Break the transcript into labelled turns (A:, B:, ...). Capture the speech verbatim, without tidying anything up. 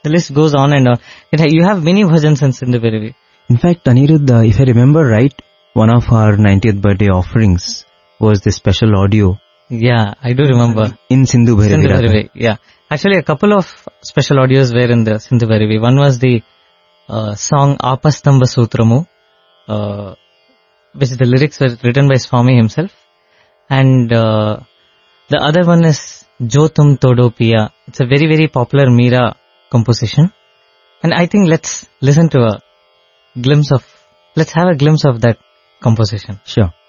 A: the list goes on and on. It, you have many bhajans in Sindhu Bharavi.
B: In fact, Anirudh, uh, if I remember right, one of our ninetieth birthday offerings was the special audio.
A: Yeah, I do remember.
B: In Sindhu Bharavi.
A: Sindhu Bharavi, yeah. Actually, a couple of special audios were in the Sindhu Bharavi. One was the uh, song Apastamba Sutramu, uh, which the lyrics were written by Swami himself. And uh, the other one is Jo Tum Todo Piya. It's a very, very popular Meera composition. And I think let's listen to a glimpse of, let's have a glimpse of that composition.
B: Sure.